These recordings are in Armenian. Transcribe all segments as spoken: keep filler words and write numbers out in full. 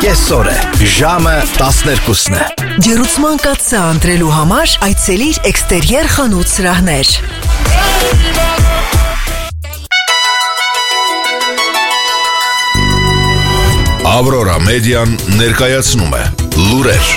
կեսօր է, ժամը տասներկուսն է։ Ջերուցման կաթսա ընտրելու համար այցելիր Էքստերիեր խանութ սրահներ։ Ավրորա մեդիան ներկայացնում է լուրեր։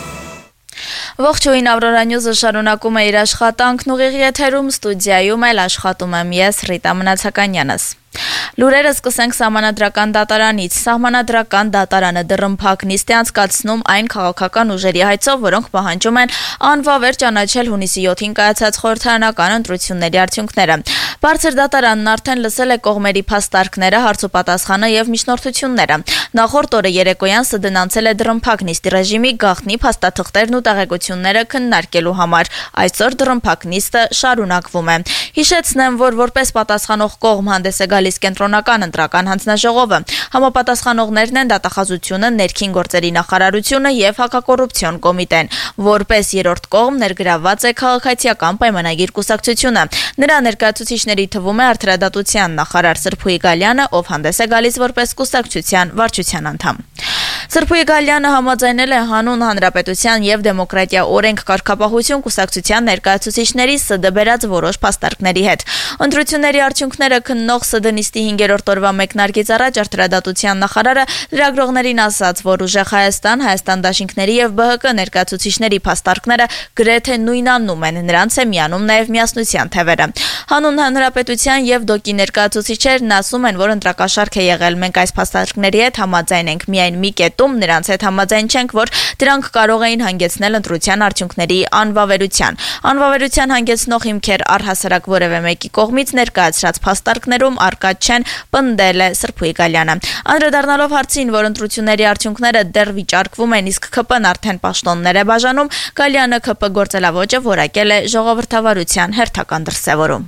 Ողջույն, Ավրորա Նյուզը շարունակում է իր աշխատանքն ուղիղ եթերում, ստուդիայում էլ աշխատում եմ ես, Ռիտա Մնացականյանս։ Լուրերը սկսենք Սահմանադրական դատարանից։ Սահմանադրական դատարանը դռնփակ նիստ է անցկացնում այն քաղաքական ուժերի հայցով, որոնք պահանջում են անվավեր ճանաչել հունիսի յոթին կայացած խորհրդարանական ընտրությունների արդյունքները։ Բարձր դատարանն արդեն լսել է կողմերի փաստարկները, հարցուպատասխանը եւ միջնորդությունները։ Նախորդ օրը երեկոյան ՍԴ-ն անցել է դռնփակ նիստի ռեժիմի գաղտնի փաստաթղթերն ու տեղեկությունները քննարկելու համար։ Այսօր դռնփակ նիստը շարունակվում է։ Հիշեցնեմ, որ որպես պատասխանող կողմ հանդես է գալիս կենտրոնական ընտրական հանձնաժողովը։ Համապատասխանողներն են Դատախազությունը, Ներքին գործերի նախարարությունը եւ Հակակոռուպցիոն կոմիտեն։ Որպես երրորդ կողմ ներգրավված է Քաղաքացիական պայմանագիր կուսակցությունը։ Նրա ներկայացուցիչների թվում է Արդարադատության նախարար Սրփուի Գալյանը, ով հանդես է գալիս որպես կուսակցության վարչության անդամ։ Սրփուի Գալյանը համաձայնել է Հանուն Հանրապետության եւ Դեմոկրատիա օրենք կարգապահություն կուսակցության ներկայացուցիչների ՍԴ բերած որոշ փաստարկների հետ։ Ընտրությունների արդյունքները քննող ՍԴ նիստի հինգերորդ օրվա մեկնարկից առաջ Արդարադատության նախարարը լրագրողներին ասաց, որ ուժեղ Հայաստան, Հայաստան դաշինքների եւ ԲՀԿ ներկայացուցիչների փաստարկները գրեթե նույնանում են, նրանց է միանում նաեւ միասնության թևերը։ Հանուն Հանրապետության եւ ԴՕԿ-ի ներկայացուցիչներն ասում են, որ ընտրակաշառք է եղել, մենք այս փաստարկների հետ համաձայն ենք, միայն մի կետում նրանց հետ համաձայն չենք, որ դրանք կարող էին հանգեցնել ընտրության արդյունքների անվավերության։ Անվավերության հանգեցնող հիմքեր առհասարակ որևէ մեկի կողմից ներկայացրած փաստարկներում արկա չեն, պնդել է Սրփուի Գալյանը։ Անդրադառնալով հարցին, որ ընտրությունների արդյունքները դեռ վիճարկվում են, իսկ ՔՊ-ն արդեն պաշտոններ է բաժանում, Գալյանը ՔՊ գործելավոճը որակել է ժողովրդավարության հերթական դրսևորում։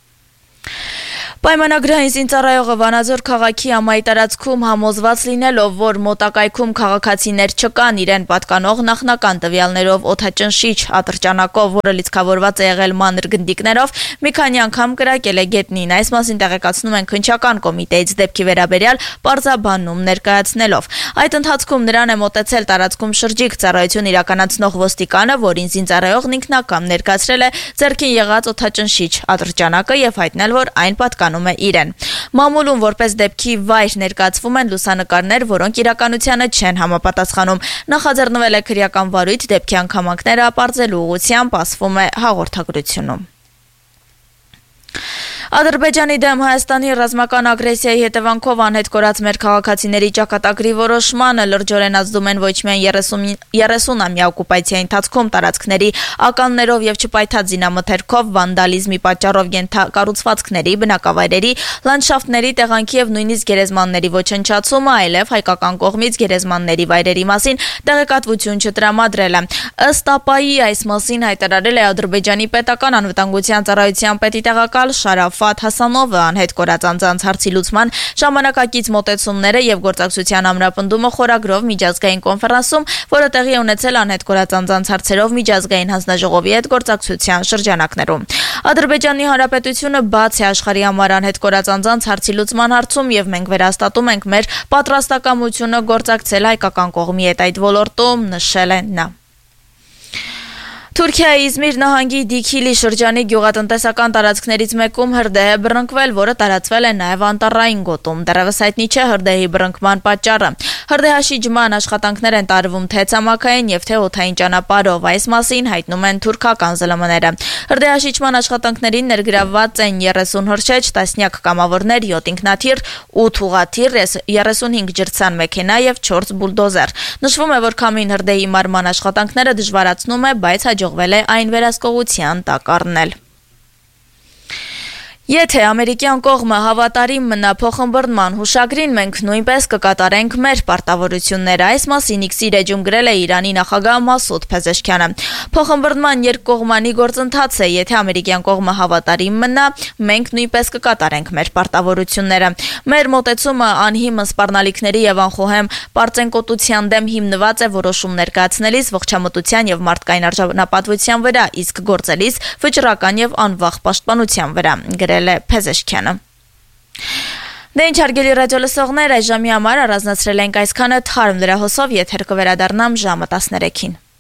Պայմանագրային զինծառայողը Վանաձոր քաղաքի ամայի տարածքում համոզված լինելով, որ մոտակայքում քաղաքացիներ չկան, իրեն պատկանող նախնական տվյալներով օդաճնշիչ ատրճանակով, որը լիցքավորված է եղել մանր գնդիկներով, մի քանի անգամ կրակել է գետնին։ Այս մասին տեղեկացնում են քննչական կոմիտեից դեպքի վերաբերյալ պարզաբանում ներկայացնելով։ Այդ ընթացքում նրան է մոտեցել տարածքում շրջիկ ծառայություն իրականացնող ոստիկանը, որին զինծառայողն ինքնակամ ներկայացրել է ձեռքին եղած օդաճնշիչ ատրճանակը եւ հայտնել, որ այն պատկանում է իրեն։ Մամուլում որպես դեպքի վայր ներկայացվում են լուսանկարներ, որոնք իրականությանը չեն համապատասխանում։ Նախաձեռնվել է քրեական վարույթ դեպքի անգամանքները ապարծելու ուղղությամբ, ասվում է հաղորդագրությունում։ Ադրբեջանի դեմ Հայաստանի ռազմական ագրեսիայի հետևանքով անհետ կորած մեր քաղաքացիների ճակատագրի որոշմանը լրջորեն ազդում են ոչ միայն երեսունամյա օկուպացիայի ընթացքում տարածքների ականներով եւ չպայթած զինամթերքով, վանդալիզմի պատճառով կառուցվածքների, բնակավայրերի, լանդշաֆտների, տեղանքի եւ նույնիսկ գերեզմանների ոչնչացումը, այլև հայկական կողմից գերեզմանների վայրերի մասին տեղեկատվություն չտրամադրելը։ Ըստ ԱՊԱ-ի այս մասին հայտարարել է Ադրբեջանի պետական անվտանգության ծառայության պետի տեղակալ Շարաֆ Հասանովը անհետ կորած անձանց հարցի լուծման ժամանակակից մոտեցումները եւ գործակցության ամրապնդումը խորագրով միջազգային կոնֆերանսում, որը տեղի է ունեցել անհետ կորած անձանց հարցերով միջազգային հանձնաժողովի հետ գործակցության շրջանակներում։ Ադրբեջանի Հանրապետությունը բաց է աշխարհի համար անհետ կորած անձանց հարցի լուծման հարցում եւ մենք վերահաստատում ենք մեր պատրաստակամությունը գործակցել հայկական կողմի հետ այդ ոլորտում, նշել է նա։ Թուրքիայի Իզմիր նահանգի Դիքիլի շրջանի գյուղատնտեսական տարածքներից մեկում հրդեհ է բռնկվել, որը տարածվել է նաև անտառային գոտում։ Դեռևս հայտնի չէ հրդեհի բռնկման պատճառը։ Հրդեհաշիջման աշխատանքներ են տարվում թե ցամաքային եւ թե օդային ճանապարհով։ Այս մասին հայտնում են թուրքական ԶԼՄ-ները։ Հրդեհաշիջման աշխատանքներին ներգրավված են երեսուն հրշեջ, տասնյակ կամավորներ, յոթ ինքնաթիռ, ութ ուղղաթիռ, երեսունհինգ ջրցան մեքենա եւ չորս բուլդոզեր։ Նշվում է, որ քամին հրդեհի մարման աշխատանքները դժվարացնում է, բայց հաջողվել է այն վերահսկողության տակ առնել։ Եթե ամերիկյան կողմը հավատարիմ մնա փոխըմբռնման հուշագրին, մենք նույնպես կկատարենք մեր պարտավորությունները։ Այս մասին X-ի էջում գրել է Իրանի նախագահ Մասուդ Փեզեշքյանը։ Փոխըմբռնման երկկողմանի գործընթաց է, եթե ամերիկյան կողմը հավատարիմ մնա, մենք նույնպես կկատարենք մեր պարտավորությունները։ Մեր մոտեցումը անհիմն սպառնալիքների եւ անխոհեմ պարծենկոտության դեմ հիմնված է որոշում ներկայացնելիս ողջամտության եւ մարդկային արժանապատվության վրա, իսկ գործելիս վճռական եւ անվախ պաշտպանության վրա, գրել է Փեզեշքյանը։ Դե ինչ հարգելի ռադիո լսողներ, այս ժամի համար առանձնացրել ենք այսքանը, թարմ լրահոսով եթեր կվերադառնամ ժամը տասներեքին։